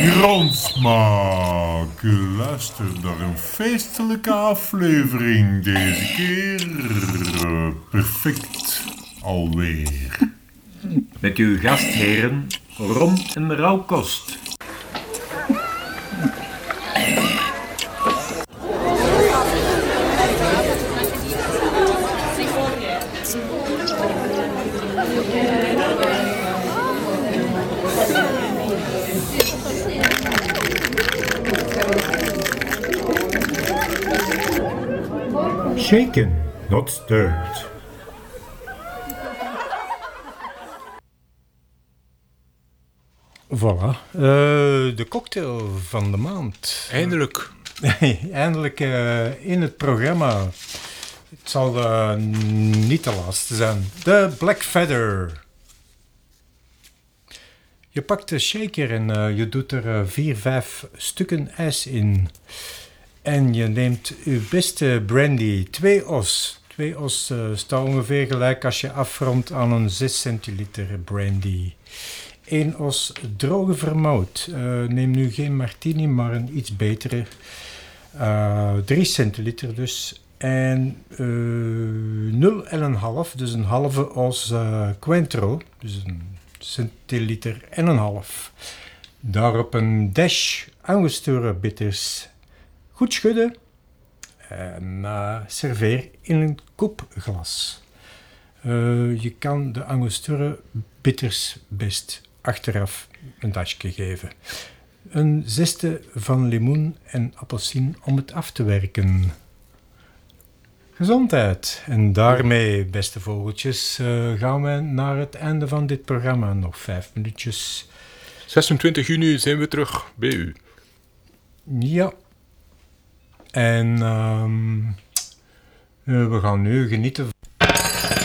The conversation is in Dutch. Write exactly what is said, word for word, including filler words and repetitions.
Grondsmaak, luister naar een feestelijke aflevering. Deze keer uh, perfect alweer. Met uw gastheren, rom en rauwkost. Shaken, not stirred. Voilà, uh, de cocktail van de maand. Eindelijk. Eindelijk uh, in het programma. Het zal uh, niet de laatste zijn. De Black Feather. Je pakt de shaker en uh, je doet er uh, vier, vijf stukken ijs in. En je neemt je beste brandy, twee os. Twee os uh, staat ongeveer gelijk als je afrondt aan een zes centiliter brandy. Eén os droge vermout. Uh, neem nu geen martini, maar een iets betere. Uh, drie centiliter dus. En uh, nul en een half, dus een halve os uh, Cointreau. Dus een centiliter en een half. Daarop een dash Angostura bitters. Goed schudden en uh, serveer in een koepglas. Uh, je kan de Angostura bitters best achteraf een dashje geven. Een zeste van limoen en appelsien om het af te werken. Gezondheid. En daarmee, beste vogeltjes, uh, gaan we naar het einde van dit programma. Nog vijf minuutjes. zesentwintig juni zijn we terug bij u. Ja. En um, uh, we gaan nu genieten